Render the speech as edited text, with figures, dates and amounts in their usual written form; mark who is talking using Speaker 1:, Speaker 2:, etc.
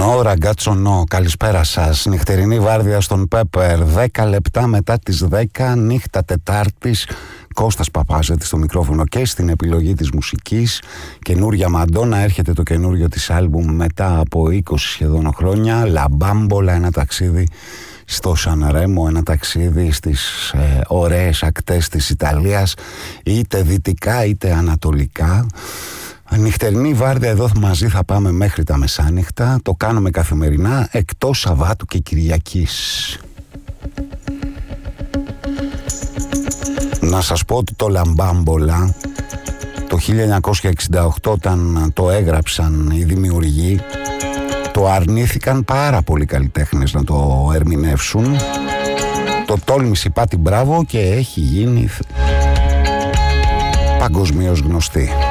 Speaker 1: No ragazzo no, καλησπέρα σας. Νυχτερινή βάρδια στον Πέπερ, 10 λεπτά μετά τις 10, νύχτα Τετάρτης. Κώστας Παπάζετης στο μικρόφωνο και στην επιλογή της μουσικής. Καινούρια Μαντόνα, έρχεται το καινούριο της άλμπουμ μετά από 20 σχεδόν χρόνια. Λαμπάμπολα, ένα ταξίδι στο Σανρέμο, ένα ταξίδι στις ωραίες ακτές της Ιταλίας, είτε δυτικά είτε ανατολικά. Νυχτερινή βάρδια εδώ μαζί θα πάμε μέχρι τα μεσάνυχτα. Το κάνουμε καθημερινά εκτός Σαββάτου και Κυριακής. Να σας πω ότι το Λαμπάμπολα το 1968 όταν το έγραψαν οι δημιουργοί, το αρνήθηκαν πάρα πολλοί καλλιτέχνες να το ερμηνεύσουν. Το τόλμησε η Πάτη Μπράβο και έχει γίνει παγκοσμίως γνωστή.